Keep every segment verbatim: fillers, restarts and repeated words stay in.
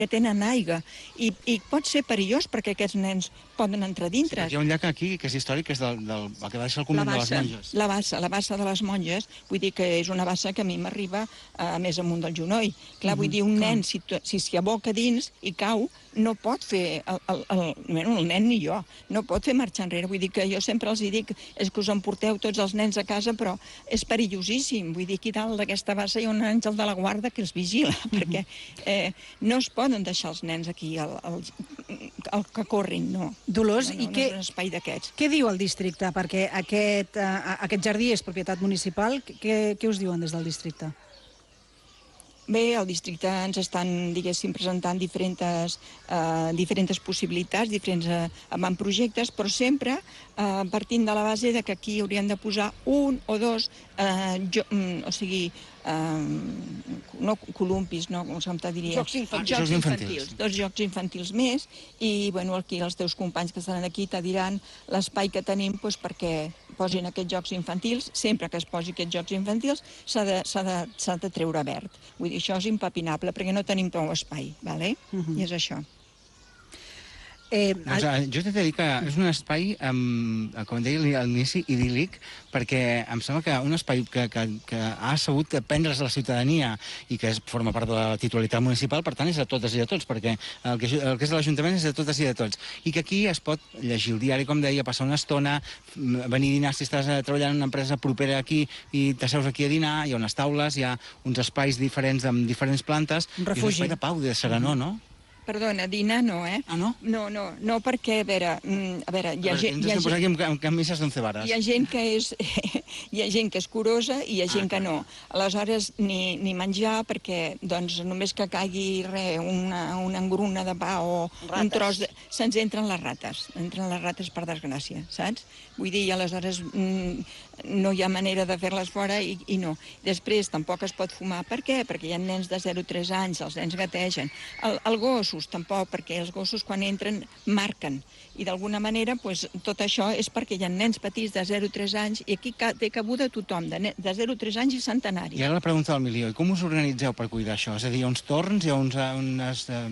que tenen aigua, i, i pot ser perillós perquè aquests nens poden entrar dintre. Sí, hi ha un llac aquí que és històric, que és del, del, el que va deixar el convent de les monges. La bassa, la bassa de les monges, vull dir que és una bassa que a mi m'arriba a més amunt del genoll. Clar, vull dir, un nen, si si s'hi aboca dins i cau, no pot fer, el, el, el, bueno, el nen ni jo, no pot fer marxar enrere. Vull dir que jo sempre els dic, és que us emporteu tots els nens a casa, però és perillosíssim. Vull dir, aquí dalt d'aquesta bassa hi ha un àngel de la guarda que els vigila, perquè eh, no es poden deixar els nens aquí, el, el, el que corrin, no. Dolors, no, no, i què, no és un espai d'aquests. Què diu el districte? Perquè aquest, uh, aquest jardí és propietat municipal. Què, què us diuen des del districte? Bé, al districte ens estan, diguéssim, presentant diferents, eh, diferents possibilitats, diferents eh, avantprojectes, però sempre eh, partint de la base de que aquí haurien de posar un o dos, eh, jo, mm, o sigui, eh, no columpis, no, com se'm diria? Jocs infantils. Jocs Jocs infantils. infantils. Dos jocs infantils més, i bueno, aquí els teus companys que estaran aquí te diran l'espai que tenim doncs, perquè posin aquests jocs infantils. Sempre que es posi aquests jocs infantils s'ha de, s'ha de, s'ha de treure verd. Vull dir, això és impepinable perquè no tenim prou espai, ¿vale? Uh-huh. I és això. Eh, Doncs, eh, jo t'he de dir que és un espai, um, com deia a l'inici, idíl·lic, perquè em sembla que un espai que, que, que ha sabut prendre's a la ciutadania i que és, forma part de la titularitat municipal, per tant és de totes i de tots, perquè el que, el que és de l'Ajuntament és de totes i de tots. I que aquí es pot llegir el diari, com deia, passar una estona, venir a dinar si estàs treballant en una empresa propera aquí i t'asseus aquí a dinar, hi ha unes taules, hi ha uns espais diferents amb diferents plantes, Un i és un refugi. espai de pau, de serenor, no? Perdona, dinar no, eh? Ah, no? No, no, no, perquè, a veure, mm, a veure, hi ha gent... Ens hi ha estem posant gent- aquí amb, amb camises d'once vares. Hi ha gent que és, hi ha gent que és curosa i hi ha gent Ah, que clar. no. Aleshores, ni, ni menjar, perquè doncs, només que caigui re, una, una engruna de pa o Rates. un tros de... Se'ns entren les rates, entren les rates per desgràcia, saps? Vull dir, i aleshores mm, no hi ha manera de fer-les fora i, i no. Després, tampoc es pot fumar. Per què? Perquè hi ha nens de zero a tres anys, els nens gategen. El, el gossos, tampoc, perquè els gossos quan entren marquen. I d'alguna manera, pues, tot això és perquè hi ha nens petits de zero a tres anys i aquí ca- té cabuda tothom, de, ne- de zero a tres anys i centenaris. I ara la pregunta del milió, i com us organitzeu per cuidar això? És a dir, hi ha uns torns, hi ha uns... eh, unes, eh...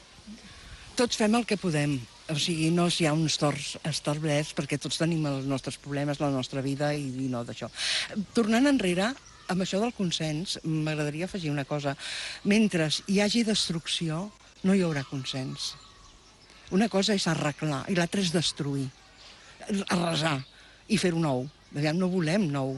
Tots fem el que podem. O sigui, no hi ha uns torns establerts perquè tots tenim els nostres problemes, la nostra vida i, i no d'això. Tornant enrere, amb això del consens, m'agradaria afegir una cosa. Mentre hi hagi destrucció, no hi haurà consens. Una cosa és arreglar i l'altra és destruir, arrasar i fer-ho nou. Aviam, no volem nou.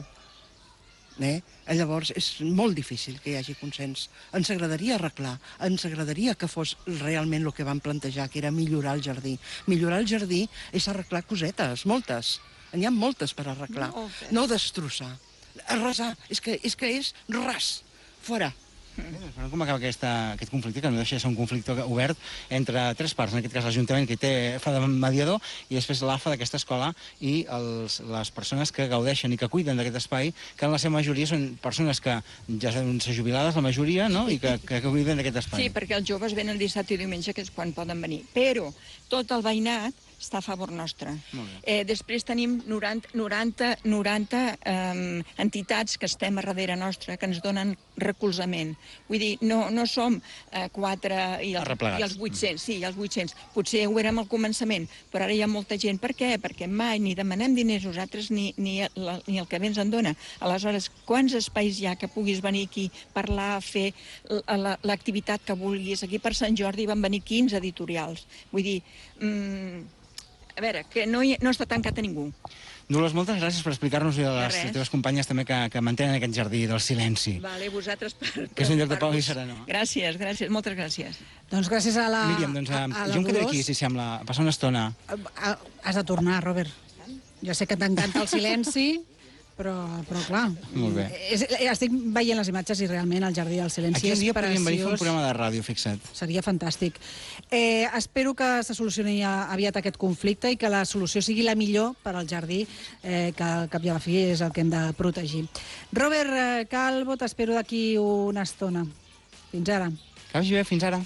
Eh? Llavors és molt difícil que hi hagi consens. Ens agradaria arreglar, ens agradaria que fos realment el que vam plantejar, que era millorar el jardí. Millorar el jardí és arreglar cosetes, moltes. N'hi ha moltes per arreglar, Moltes. no destrossar. Arrasar, és que és, que és ras, fora. Però com acaba aquesta, aquest conflicte, que no deixa de ser un conflicte obert entre tres parts, en aquest cas l'Ajuntament, que té, fa de mediador, i després l'A F A d'aquesta escola i els, les persones que gaudeixen i que cuiden d'aquest espai, que en la seva majoria són persones que ja són jubilades, la majoria, no?, i que, que, que cuiden d'aquest espai. Sí, perquè els joves venen dissabte i diumenge, que és quan poden venir. Però tot el veïnat està a favor nostre. Molt bé. Eh, després tenim noranta, noranta, noranta eh, entitats que estem a darrere nostra, que ens donen recolzament. Vull dir, no, no som eh, quatre i, el, Arreplegats. i els vuit-cents, sí, i els vuit-cents. Potser ho érem al començament, però ara hi ha molta gent. Per què? Perquè mai ni demanem diners nosaltres ni, ni, la, ni el que bé ens en dona. Aleshores, quants espais hi ha que puguis venir aquí, parlar, fer l'activitat que vulguis? Aquí per Sant Jordi van venir quinze editorials. Vull dir, mm, a veure, que no, hi, no està tancat a ningú. Dolors, moltes gràcies per explicar-nos i a les res. teves companyes també que, que mantenen aquest jardí del silenci. Vale, vosaltres per... Que és un lloc de per pau i vos. serenor. Gràcies, gràcies, moltes gràcies. Doncs gràcies a la... Míriam, doncs, a, a, a la jo em quedo Dolors. aquí, si sembla, a passar una estona. A- a- Has de tornar, Robert. Jo sé que t'encanta el silenci, però, però clar... Molt bé. És, estic veient les imatges i realment el Jardí del Silenci Aquí un és dia podríem venir a fer un preciós. programa de ràdio, fixa't. Seria fantàstic. Eh, espero que se solucioni aviat aquest conflicte i que la solució sigui la millor per al jardí, eh, que al cap i a la fi és el que hem de protegir. Robert eh, Calvo, t'espero d'aquí una estona. Fins ara. Que vagi bé, fins ara.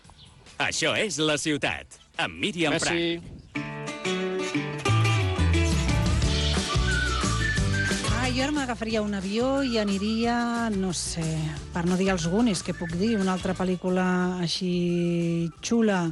Això és La Ciutat, amb Míriam Prat. Ai, jo ara m'agafaria un avió i aniria, no sé, per no dir els Goonies, que puc dir, una altra pel·lícula així xula.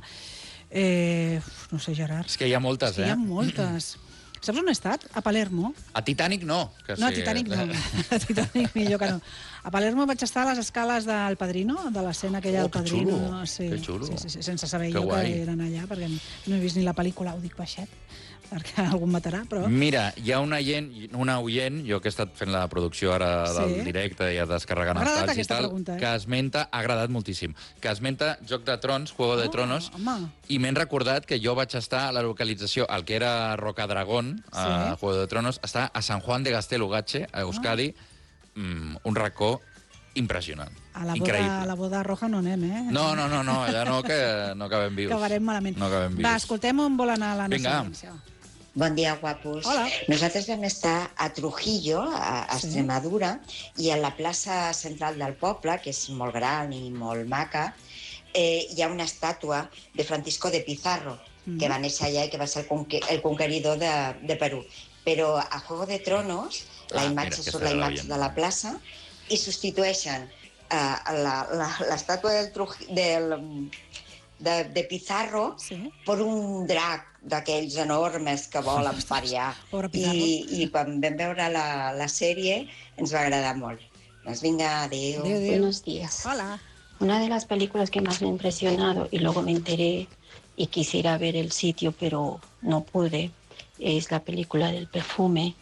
Eh, no sé, Gerard. És que hi ha moltes, És que eh? hi ha moltes. Saps on he estat? A Palermo. A Titanic no. Que No, a sí. Titanic no. A Titanic millor que no. A Palermo vaig estar a les escales del Padrino, de l'escena aquella Oh, del que Padrino. xulo, Sí, que xulo. Sí, sí, sí, sense saber Que jo guai. que eren allà, perquè no he vist ni la pel·lícula, ho dic baixet, perquè algú em matarà, però... Mira, hi ha una oient, una oient, jo que he estat fent la producció ara del Sí. directe i descarregant M'ha els agradat talls i aquesta tal, pregunta, eh? que esmenta, ha agradat moltíssim, que esmenta Joc de Trons, Juego de Oh, Tronos, home. i m'he recordat que jo vaig estar a la localització, el que era Rocadragón, a Sí. Juego de Tronos, està a San Juan de Gastelugatxe, a Euskadi, mm, un racó impressionant. A la, boda, Increïble. a la boda roja no anem, eh? No, no, no, no, allà no, que no acabem vius. Acabarem malament. No acabem vius. Va, escoltem on vol anar la nostra Vinga. audiència. Bon dia, guapos. Hola. Nosaltres vam estar a Trujillo, a, a Sí. Extremadura, i a la plaça central del poble, que és molt gran i molt maca, eh, hi ha una estàtua de Francisco de Pizarro, Mm. que va néixer allà i que va ser el, conque el conqueridor de, de Perú. Però a Juego de Tronos, la Ah, imatge mira, surt aquesta la era la imatge veient. de la plaça i substitueixen eh, la- la- l'estàtua del, Truj- del, de, de Pizarro Sí. per un drac d'aquells enormes que volen per allà. Pobre Pizarro. I, I quan vam veure la, la sèrie ens va agradar molt. Doncs vinga, adéu. Adéu, adéu. Buenos días. Hola. Una de las películas que más me ha impresionado y luego me enteré y quisiera ver el sitio pero no pude es la película del perfume,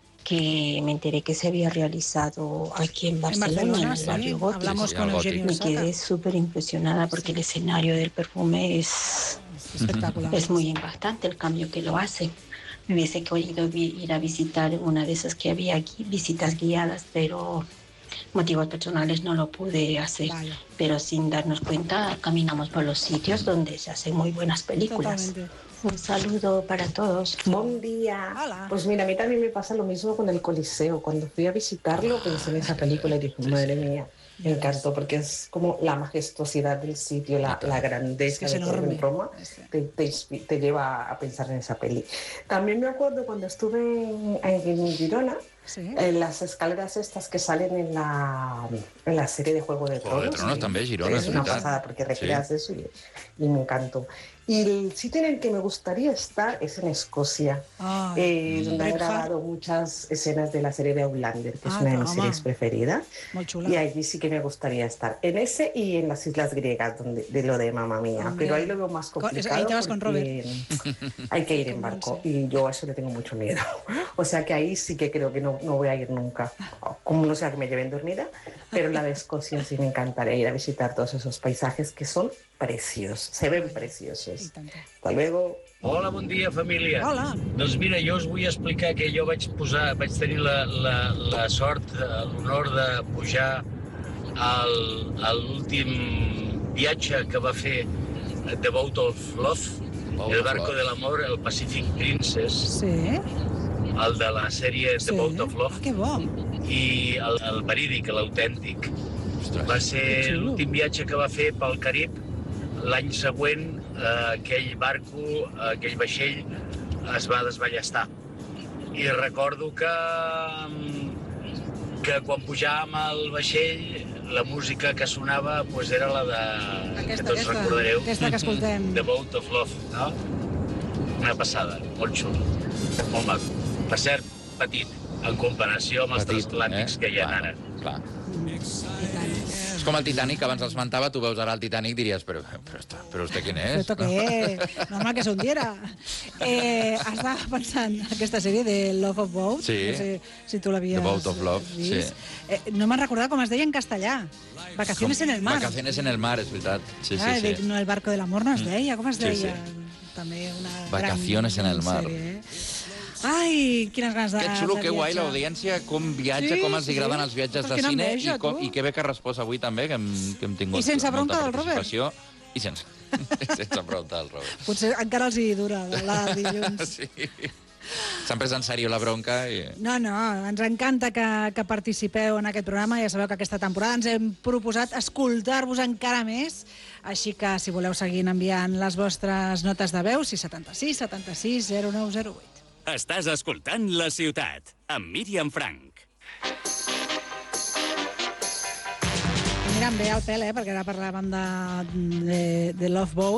que me enteré que se había realizado aquí en En Barcelona, en, Barcelona, el sí. barrio Gótic. Hablamos Sí, con al Gótic. Eugenio Me Osaka. quedé súper impresionada porque el escenario del perfume es, Es espectacular. es muy impactante el cambio que lo hace. Me hubiese querido vi- ir a visitar una de esas que había aquí, visitas guiadas, pero motivos personales no lo pude hacer. Vaya. Pero sin darnos cuenta caminamos por los sitios donde se hacen muy buenas películas. Totalmente. Un saludo para todos. Buen día. Hola. Pues mira, a mí también me pasa lo mismo con el Coliseo. Cuando fui a visitarlo pensé en esa película y dije, madre mía, me encantó porque es como la majestuosidad del sitio, la, la Es grandeza que es de todo enorme. en Roma, Sí. te, te, inspi- te lleva a pensar en esa peli. También me acuerdo cuando estuve en, en Girona, Sí. en las escaleras estas que salen en la, en la serie de Juego de Juego de Tronos. Tronos sí. també, Girona, Es és una veritat. pasada porque recreas eso y, y me encantó. Y el sitio en el que me gustaría estar es en Escocia, Ah, eh, donde han Braveheart. grabado muchas escenas de la serie de Outlander, que es Ah, una de mis toma. series preferidas. molt xula. Y allí sí que me gustaría estar. En ese y en las Islas Griegas, donde, de lo de Mamma Mía. Hombre. Pero ahí lo veo más Co- complicado. ahí te vas con porque hay que ir en Con barco Monse. y yo a eso le tengo mucho miedo. O sea que ahí sí que creo que no, no voy a ir nunca. Como no sea que me lleven dormida, pero la de Escocia sí me encantaría ir a visitar todos esos paisajes que son preciosos, se ven I preciosos. tant. Hasta luego. Hola, bon dia, família. Hola. Doncs mira, jo us vull explicar que jo vaig posar, vaig tenir la, la, la sort, eh, l'honor de pujar al, a l'últim viatge que va fer The Boat of Love, Boat el of barco Love. de l'amor, el Pacific Princess, Sí. el de la sèrie The Sí. Boat of Love, Ah, que bo. i el, el verídic, l'autèntic. Ostres. Va Que ser xulo. l'últim viatge que va fer pel Carib. L'any següent, eh, aquell barco, eh, aquell vaixell, es va desballestar. I recordo que, mm, que quan pujàvem al vaixell, la música que sonava pues, era la de... Aquesta, que tots aquesta, recordareu. aquesta que escoltem. The Boat of Love, no? Una passada, molt xulo, molt maco. Per cert, petit, en comparació amb els transatlàntics que hi ha Clar, ara. Clar. I tant. És com el Titanic, que abans l'esmentava, tu veus ara el Titanic i diries, però, però, esto- però usted quién Però és? esto què és? Normal que se hundiera. Eh, estava pensant en aquesta sèrie de Love of Boat. Sí. No sé si tu l'havies The Boat of Love, vist. sí. Eh, no me'n recordava com es deia en castellà. Vacaciones en el mar. Vacaciones en el mar, és veritat. Sí, ah, sí, dic, sí. no, el barco del amor no es deia. Com es Sí, deia? sí. També una Vacaciones gran, en el gran mar. Sèrie, eh? Ai, quines ganes de Que xulo, de que guai viatjar. l'audiència, com viatja, Sí, com els sí, agraden sí. els viatges Però de quina cine enveja, i, com, tu. i que bé que respòs avui també, que hem, que hem tingut I sense bronca molta del Robert. participació. I sense, sense bronca del Robert. Potser encara els hi dura, de la de dilluns. Sí. S'han pres en sèrio la bronca i... No, no, ens encanta que, que participeu en aquest programa. Ja sabeu que aquesta temporada ens hem proposat escoltar-vos encara més. Així que, si voleu seguir enviant les vostres notes de veu, sis setanta sis setanta sis zero nou zero vuit. Estàs escoltant La Ciutat, amb Míriam Frank. Mira'm bé el pèl, eh? Perquè ara parlàvem de, de, de Love Boat.